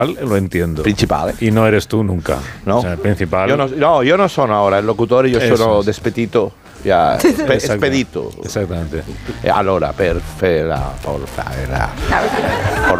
lo entiendo. Principale. Y no eres tú nunca. No. O sea, il principale. Io non sono ora il locutore, io sono despedito. Spedito. Esattamente. E allora, per fare la